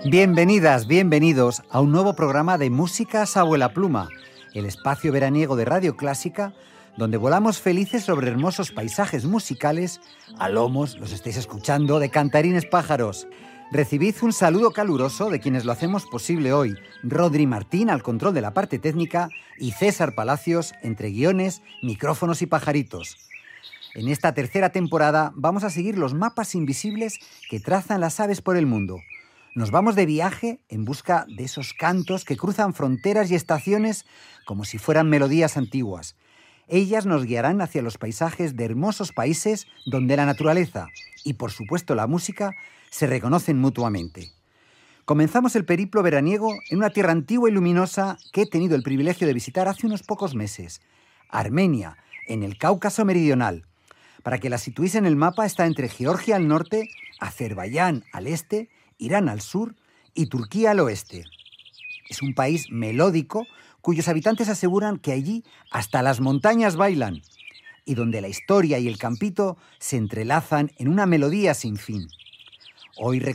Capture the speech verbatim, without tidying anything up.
Bienvenidas, bienvenidos a un nuevo programa de Músicas Abuela Pluma, el espacio veraniego de Radio Clásica, donde volamos felices sobre hermosos paisajes musicales, a lomos, los estáis escuchando, de cantarines pájaros. Recibid un saludo caluroso de quienes lo hacemos posible hoy, Rodri Martín al control de la parte técnica y César Palacios entre guiones, micrófonos y pajaritos. En esta tercera temporada vamos a seguir los mapas invisibles que trazan las aves por el mundo. Nos vamos de viaje en busca de esos cantos que cruzan fronteras y estaciones como si fueran melodías antiguas. Ellas nos guiarán hacia los paisajes de hermosos países donde la naturaleza y, por supuesto, la música se reconocen mutuamente. Comenzamos el periplo veraniego en una tierra antigua y luminosa que he tenido el privilegio de visitar hace unos pocos meses, Armenia, en el Cáucaso meridional. Para que la situéis en el mapa, está entre Georgia al norte, Azerbaiyán al este, Irán al sur y Turquía al oeste. Es un país melódico cuyos habitantes aseguran que allí hasta las montañas bailan y donde la historia y el campito se entrelazan en una melodía sin fin. Hoy